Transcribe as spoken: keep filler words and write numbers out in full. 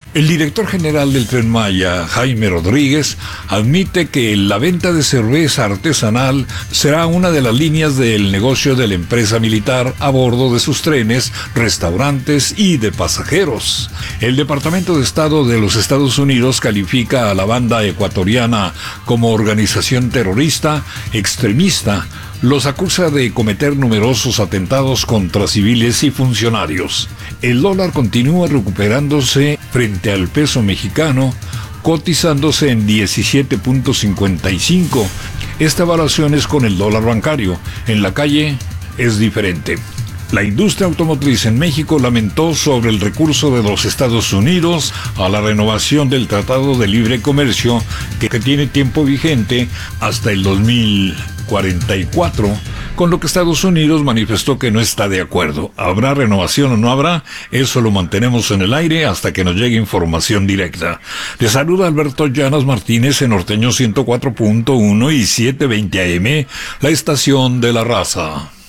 El director general del Tren Maya, Jaime Rodríguez, admite que la venta de cerveza artesanal será una de las líneas del negocio de la empresa militar a bordo de sus trenes, restaurantes y de pasajeros. El Departamento de Estado de los Estados Unidos califica a la banda ecuatoriana como organización terrorista, extremista. Los acusa de cometer numerosos atentados contra civiles y funcionarios. El dólar continúa recuperándose frente al peso mexicano, cotizándose en diecisiete punto cincuenta y cinco. Esta evaluación es con el dólar bancario. En la calle es diferente. La industria automotriz en México lamentó sobre el recurso de los Estados Unidos a la renovación del Tratado de Libre Comercio, que, que tiene tiempo vigente hasta el dos mil cuarenta y cuatro, con lo que Estados Unidos manifestó que no está de acuerdo. ¿Habrá renovación o no habrá? Eso lo mantenemos en el aire hasta que nos llegue información directa. Le saluda Alberto Llanas Martínez en Norteño ciento cuatro punto uno y setecientos veinte A M, la estación de la raza.